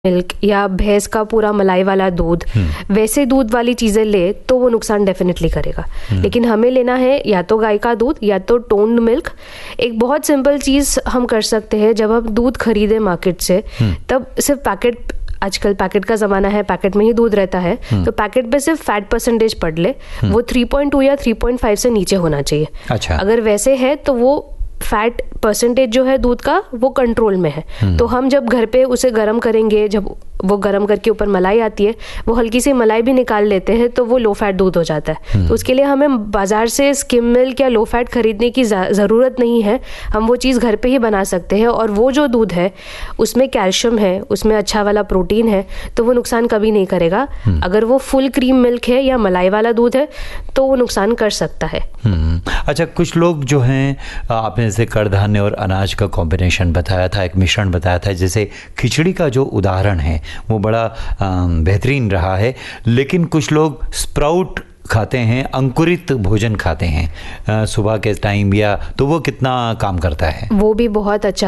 Milk या भैंस का पूरा मलाई वाला दूध, वैसे दूध वाली चीज़ें ले तो वो नुकसान डेफिनेटली करेगा। लेकिन हमें लेना है या तो गाय का दूध या तो टोन्ड मिल्क। एक बहुत सिंपल चीज़ हम कर सकते हैं, जब हम दूध खरीदे मार्केट से तब सिर्फ पैकेट, आजकल पैकेट का ज़माना है, पैकेट में ही दूध रहता है, तो पैकेट पे सिर्फ फैट परसेंटेज पढ़ ले, वो 3.2 या 3.5 से नीचे होना चाहिए। अच्छा। अगर वैसे है तो वो फैट परसेंटेज जो है दूध का वो कंट्रोल में है। तो हम जब घर पे उसे गर्म करेंगे, जब वो गर्म करके ऊपर मलाई आती है, वो हल्की सी मलाई भी निकाल लेते हैं तो वो लो फैट दूध हो जाता है। तो उसके लिए हमें बाजार से स्किम मिल्क या लो फैट खरीदने की ज़रूरत नहीं है, हम वो चीज़ घर पे ही बना सकते हैं। और वो जो दूध है उसमें कैल्शियम है, उसमें अच्छा वाला प्रोटीन है, तो वो नुकसान कभी नहीं करेगा। अगर वो फुल क्रीम मिल्क है या मलाई वाला दूध है तो वो नुकसान कर सकता है। अच्छा, कुछ लोग जो हैं, आपने जैसे कडधान्य और अनाज का कॉम्बिनेशन बताया था, एक मिश्रण बताया था, जैसे खिचड़ी का जो उदाहरण है वो बड़ा बेहतरीन रहा है। लेकिन कुछ लोग स्प्राउट खाते हैं, अंकुरित भोजन खाते हैं सुबह के टाइम, या तो वो कितना काम करता है? वो भी बहुत अच्छा